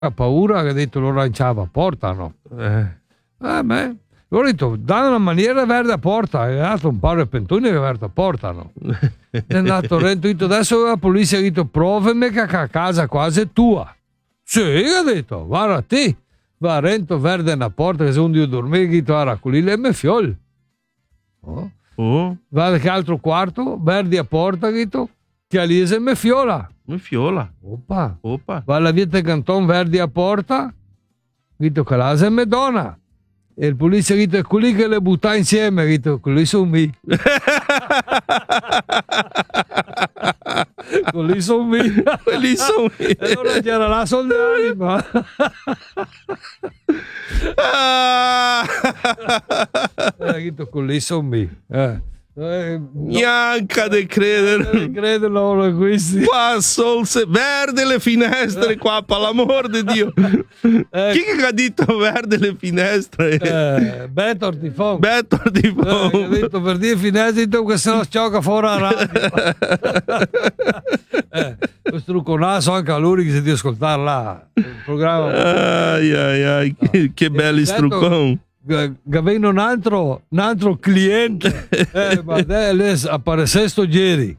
Ha paura, che ha detto lo lanciava, portano. Beh. Ho detto, da una maniera verde a porta, è dato un paio di pentoni che verde a portano. È andato detto, adesso la polizia ha detto, provami che a casa quasi è tua. Sì, ha detto, guarda te, va rento verde una porta, che se un dio dorme, ha detto, guarda, quelli le me fiol. Va che altro quarto, verde a porta, ha detto, che alise me fiola. Me fiola. Oppa. Oppa. Va alla via canton verde a porta, ha detto, che l'ase me dona. E il polizia ha detto, è quelli che le butta insieme, ha detto, quelli sono me. Quelli sono me. Quelli sono me. E allora c'era la soldanima. Ha detto, quelli sono me. Neanche di credere. Credono questi. Qua verde le finestre qua, per l'amor di Dio. Chi che ha detto verde le finestre? Betor Tifon. Betor Tifon. Ha detto per dire finestre che se no sciocca fuori a radio. Questo trucconasso anche a lui che si deve ascoltare là il programma. Ai, che belli strucconi. Che aveva un altro cliente, ma lei appare sesto ieri,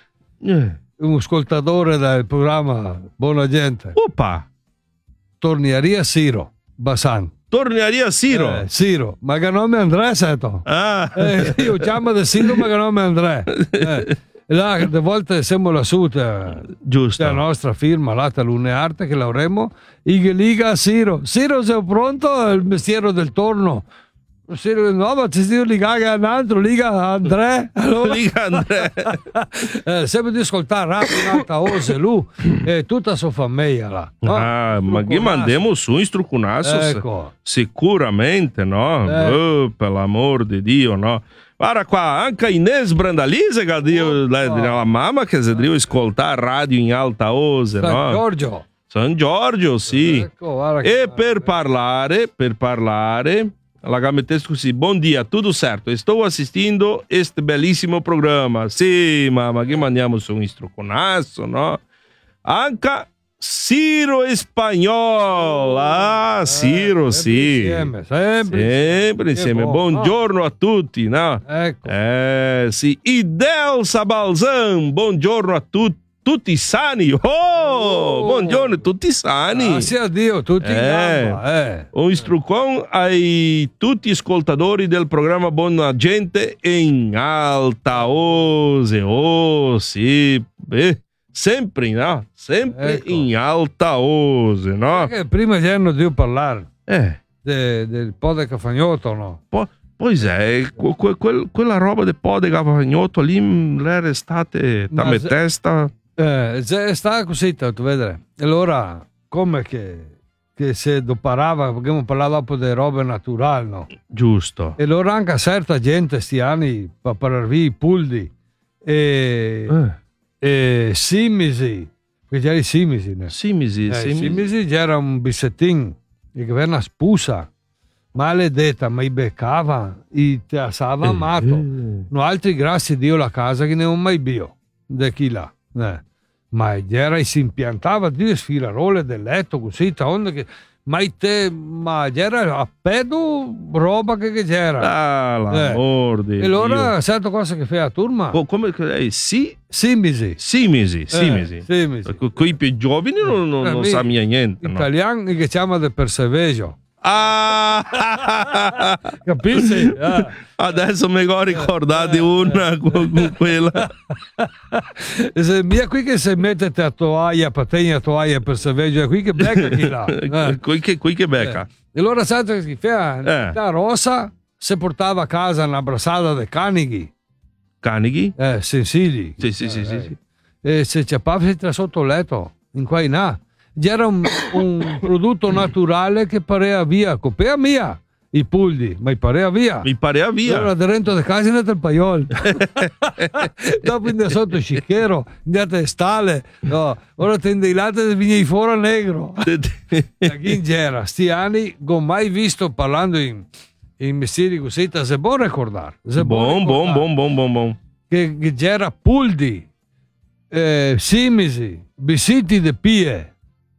un ascoltatore del programma Buona Gente. Oppa! Torneria Siro Basan. Torneria Siro? Siro, ma che nome Andrea Seto? Io chiamo da Siro, ma che nome Andrea? Là, a volte siamo lassù, giusto, la nostra firma, là, Lunearte, che l'avremo, Liga Siro. Siro, sei pronto? Il mestiere del torno. Siro, no, ma ci si Liga un altro, Liga Andrea. Allora, Liga Andrea. sempre di ascoltare radio in alta ose, lui e tutta sua famiglia là. Ma che mandiamo su in Strucunasso? Ecco. Sicuramente, no? Per l'amor di Dio, no? Guarda qua, anche Inês Brandalise, che la mamma che si deve ascoltare radio in alta ose, no? Giorgio. San Giorgio, sì. Ecco, e per parlare, la gammetesco così, buon dia, tutto certo, sto assistendo a questo bellissimo programma. Sì, mamma, che mandiamo su un Struconasso, no? Anche Ciro Spagnolo, Ciro, sì. Sempre insieme. Buongiorno a tutti, no? Ecco. Sì. Idelsa Balzan, buongiorno a tutti sani. Buongiorno a tutti sani. Grazie a Dio, tutti in gamba. Un istrucon ai tutti ascoltatori del programma Buona Gente in alta ose. Oh, sì. Sempre, no? Sempre ecco. In alta ose, no? Perché prima gli hanno devo parlare del po' del cafagnotto, no? Poi quella roba del po' del cafagnotto lì l'era estate da me testa. Sta così, tu vedere. Allora, come che se doparava, perché parlava dopo delle robe naturali, no? Giusto. E allora anche a certa gente sti anni per pararvi i puldi e simisi, perché c'era i simisi, no? Simisi. Simisi c'era un bissettin che aveva una spusa maledetta, ma i beccava, i te assava amato. No altri grazie a Dio la casa che ne ho mai bio, da chi là. Ma era si impiantava due sfilarole del letto così, onde che ma era a pedo roba che c'era. L'amor di e allora certo cosa che fa a turma come simisi quei più giovani non sa mia niente, no? Italiani che chiama del perseveggio. Capisci? Adesso mi ho ricordato una con quella. Mia qui che si mette a toaia, pategna toaia per cerveggio, qui che becca chi là. Qui che becca. E allora sai che fa? La rossa si portava a casa una brassata di canighi. Canighi? Sensili. Sì. E se ciappava tra sotto il letto, in qua in là. C'era un prodotto naturale che pareva via, copia mia, i puldi, ma pareva via. Allora dentro di casa in del paiol. Dopo in sotto scicchero, andate stale, no. Ora tende i latte e viene fuori negro. Da chi c'era? Sti anni, non mai visto parlando in mestieri così, se buon ricordare. Buon. Che c'era puldi, simisi, bisiti de pie.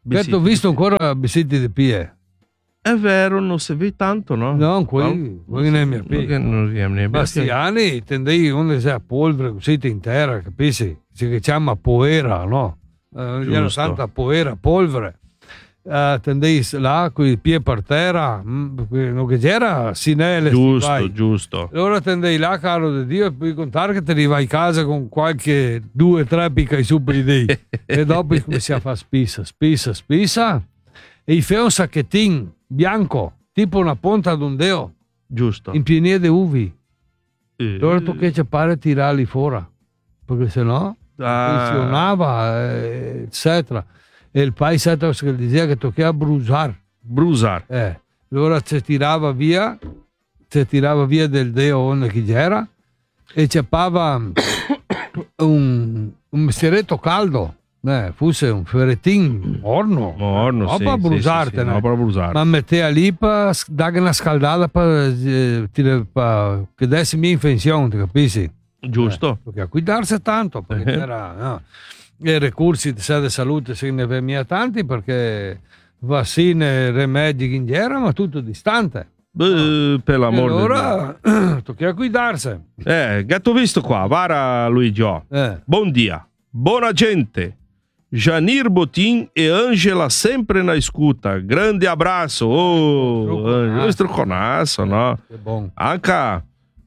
Certo, ho visto ancora vestiti di pie. È vero, non si vede tanto, no? No, qui non è più. Bastiani tendei onde a polvere così intera, capisci? Si chiama poera, no? Era tanta poera, polvere. Tendei là con i piedi per terra, non che c'era sinelle. Giusto. Allora tendei là, caro di Dio, e puoi contare che te ne vai a casa con qualche 2-3 picca su per idee. E dopo cominci a fare spissa. E gli fai un sacchettino bianco, tipo una ponta ad un deo. Giusto. In pieni di uvi. Allora tu che ci pare tirarli fuori, perché sennò funzionava, eccetera. E il paese che diceva che toccava brusar. Allora ci tirava via del deo onde che c'era e c'appava un mestieretto caldo. Fosse un ferrettin orno sì, per brusartene, no, per brusare. Ma metteva lì per dare una scaldata per che desse mia infezione, capisci? Giusto. Perché a cuidarsi tanto, perché c'era i recursi di salute se ne aveva tanti, perché vaccine, rimedi in c'era, ma tutto distante. Per l'amore allora tocca cuidarsi. Gatto visto qua, vara Luigi. Buon dia, buona gente. Janir Botin e Angela sempre na escuta. Grande abraço. Struconasso, no? Che buon. Anche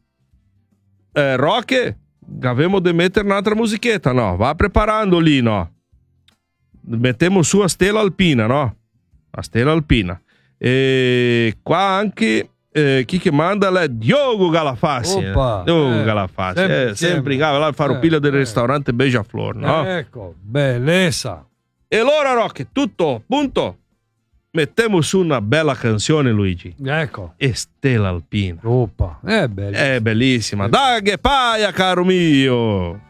Roque, avevamo de mettere un'altra musichetta, no? Va preparando lì, no? Mettiamo su a Stella Alpina, no? A Stella Alpina. E qua anche chi che manda è Diogo Galafassi. Diogo Galafassi. Sempre là a fare un pila del ristorante Beijaflor, no? Ecco, bellezza. E allora, Roque, tutto, punto. Mettiamo su una bella canzone, Luigi. Ecco. E Stella Alpina. È bellissima. È bellissima. Dai che paia, caro mio.